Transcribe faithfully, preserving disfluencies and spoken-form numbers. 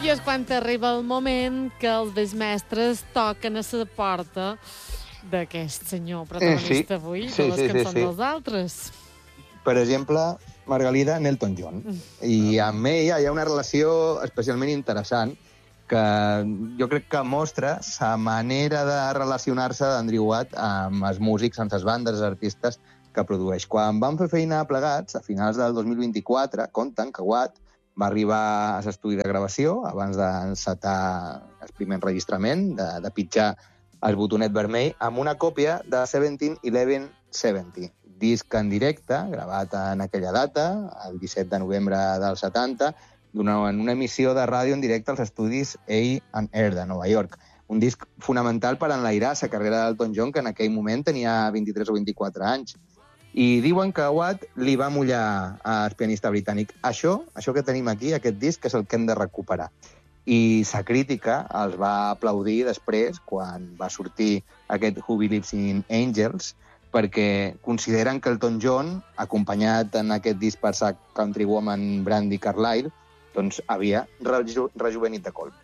I és quan arriba el moment que els vells mestres toquen a la porta d'aquest senyor protagonista avui, sí, de les sí, cançons sí, sí. dels altres. Per exemple, Margalida Nelton John. I amb ella hi ha una relació especialment interessant que jo crec que mostra la manera de relacionar-se d'Andrew Watt amb els músics, amb les bandes, els artistes que produeix. Quan van fer feina plegats, a finals del dos mil vint-i-quatre, conten que Watt va arribar a l'estudi de gravació abans d'encetar el primer enregistrament, de, de pitjar el botonet vermell, amb una còpia de diecisiete eleven setanta, disc en directe, gravat en aquella data, el disset de novembre del setanta, en una emissió de ràdio en directe als estudis A and R de Nova York. Un disc fonamental per enlairar la carrera d'Elton John, que en aquell moment tenia vint-i-tres o vint-i-quatre anys. I diuen que Watt li va mullar al pianista britànic. Això, això que tenim aquí, aquest disc, és el que hem de recuperar. I la crítica els va aplaudir després, quan va sortir aquest Who Believes in Angels, perquè consideren que Elton John, acompanyat en aquest disc per sa countrywoman Brandi Carlile, doncs havia reju rejuvenit de colp.